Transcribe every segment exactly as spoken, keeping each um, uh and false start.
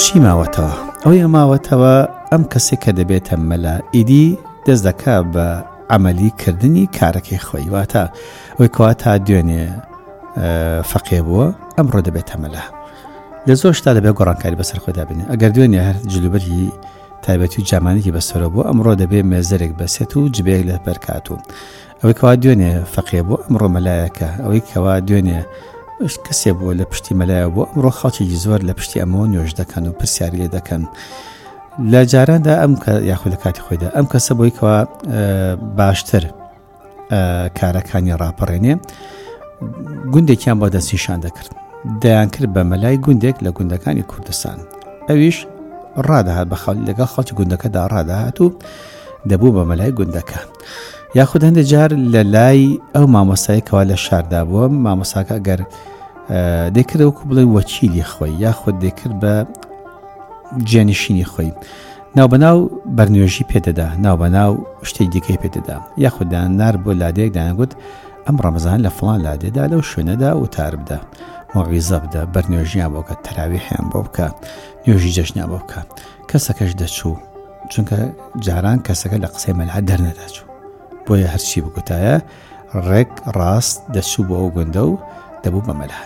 چی ماوەتەوە؟ ئەوەی ماوەتەوە ئەم کەسێک کە دەبێتە مەلا ئیدی دەست دەکا بە عملیکردنی کارەکەی خۆی، واتە ئەوەی کەوا تا دوێنێ فەقێ بووە ئەمڕۆ دەبێتە مەلا. لە زۆر شتا دەبێت گۆڕانکاری بەسەر خۆی دابێنێ. ئەگەر دوێنێ هەر جلوبەری تایبەتی و جامانێکی بەسەرە بووە ئەمڕۆ دەبێت مێزەرێک بەسێت و جبێک لە بەرکات و ئەوەی کەوا دوێنێ فەقێ بووە ئەمڕۆ مەلایەکە. ئەوەی کەوا دوێنێ کەسێ بووە لە پشتی مەلایە بووە ئەمڕۆ خەڵکێکی زۆر لە پشتی ئەمەوە نوێژ دەکەن و پرسیاری لێ دەکەن. لە جاراندا ئەم کە یاخود لە کاتی خۆیدا ئەم کەسە بۆی کەوا باشتر کارەکانی ڕاپەڕێنێ گوندێکیان بۆ دەستنیشان دەکرد، دەیان کرد بە مەلای گوندێک لە گوندەکانی کوردستان. ئەویش ڕادەهات بە لەگەڵ خەڵکی گوندەکەدا ڕادەهات و دەبوو بە مەلای گوندەکە. یاخود هەندێک جار لە لای ئەو مامۆستایەکەوە لە شاردا بووە مامۆستاکە ئەگەر دەکرد وەکو بڵێ وەکیلی خۆی یاخود دەکرد بە جێنشینی خۆی ناوبەناو بەرنوێژی پێدەدا، ناوبەناو شتێک دیکەی پێدەدا، یاخود دانار بۆ لادەیەک دایانگوت ئەم ڕەمەزان لە فڵان لادێدا لەو شوێنەدا وتار بدە، مۆعیزە بدە، بەرنوێژیان بۆ بکە، تەراویحیان بۆ بکە، نوێژی جەژنیان بۆ بکە. کەسەکەش دەچوو، چونکە جاران کەسەکە لە قسەی مەلها دەرنەداچوو، بۆیە هەرچی بگوتایە ڕێک ڕاست دەچوو بۆ ئەو گوندە و دەبوو بە مەلها.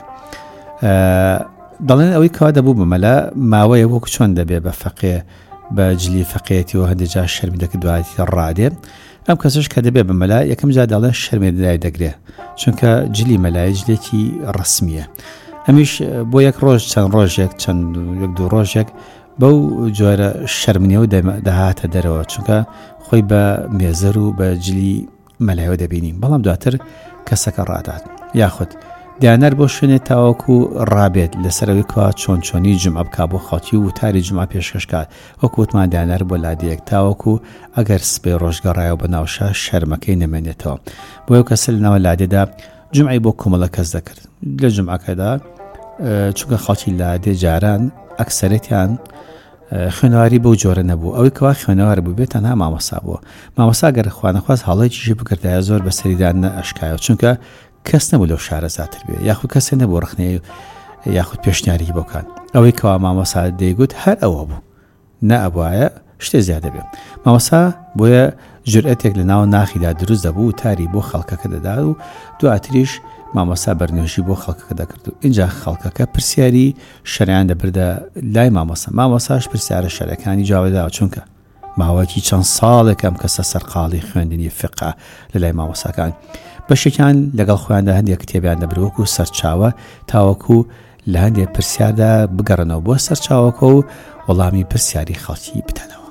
دەڵێن ئەوەی کەوا دەبوو بە مەلا ماوەیە وەکو چۆن دەبێ بە فەقێ بە جلی فەقێتی و هەندێک جار شەرمی دەکرد دوایەتی ڕادێ. ئەم کەسش کە دەبێ بە مەلا یەکەم جار دەڵێن شەرمێ دای دەگرێ، چونکە جلی مەلای جلێکی ڕسمیە. هەمیش بۆ یەک ڕۆژ چەند ڕۆژێک چەند یەک دوو ڕۆژێک بەو جۆرە شەرمنیەوە دەهاتە دەرەوە، چونکە خۆی بە مێزەر و بە جلی مەلایەوە دەبینین. بەڵام دواتر کەسەکە ڕادات، یاخود دیانەر بۆ شوێنێ تاوەکو ڕابێت لەسەرەوەی کەوا چۆن چۆنی جمعە بکا بۆ خەڵکی و تاری جمعە پێشکەشکات، وەکو وتمان دیانەر بۆ لادەیەک تاوەکو ئەگەر سبەی ڕۆژگەڕایەوە بە ناوشە شەرمەکەی نەمێنێتەوە. بۆ ئەو کەسە لەناوە لادێدا جمعی بۆ کۆمەڵە کەس دەکرد. لە جمعەکەدا چونکە خەڵکی لادێ جاران ئەکسەرەتیان خوێنەواری بەو جۆرە نەبوو، ئەوەی کەوا خوێنەوار بوو بێت تەنها مامۆستا بووە. مامۆستا گەر خوانەخواست هەڵەیەکیشی بکردایە زۆر بە سەریدا نەئەشکایەوە، چونکە کەس نەبوو لەو شارە زیاتر بێ، یاخود کەسێ نەبوو ڕخنەیە یاخود پێشنیاری بۆکان. ئەوەی کەوا مامۆستا دەیگوت هەر ئەوە بوو، نە ئەبوایە شتێ زیادە بێ. مامۆستا بۆیە جورئەتێک لە ناو ناخیدا دروست دەبوو و تاری بۆ خەڵکەکە دەدا و دواتریش مامۆستا بەرنوێژی بۆ خەڵکەکە دەکرد و اینجا خەڵکەکە پرسیاری شەریان دەبردە لای مامۆستا. مامۆستاش پرسیارە شەرەکانی جاوەداوە، چونکە ماوەکی چەند ساڵێکم کەسە سەرقاڵی خوێندنی فقە لە لای مامۆستاکان بەشێکیان لەگەڵ خۆیاندا هەندێک کتێبیان دەبرەوەکو سەرچاوە تاوەکو لە هەندێک پرسیاردا بگەڕنەوە بۆ سەرچاوەکە و وەڵامی پرسیاری خەڵکی بدەنەوە.